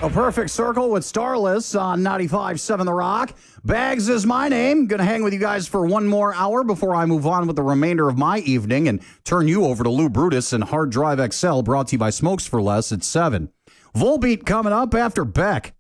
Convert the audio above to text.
A Perfect Circle with Starless on 95.7 The Rock. Bags is my name. Going to hang with you guys for one more hour before I move on with the remainder of my evening and turn you over to Lou Brutus and Hard Drive XL, brought to you by Smokes for Less at 7. Volbeat coming up after Beck.